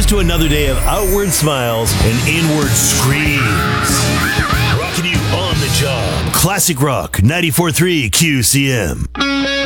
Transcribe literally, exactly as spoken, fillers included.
to another day of outward smiles and inward screams. Rocking you on the job. Classic Rock ninety-four point three Q C M.